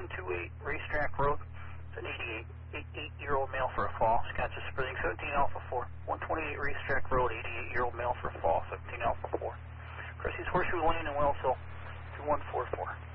128 Racetrack Road. It's an 8-year-old male for a fall. Wisconsin Spreading 17 Alpha 4. 128 Racetrack Road, 88-year-old male for a fall, 17 Alpha 4. Chrissy's Horseshoe Lane in Wellsville, 2144.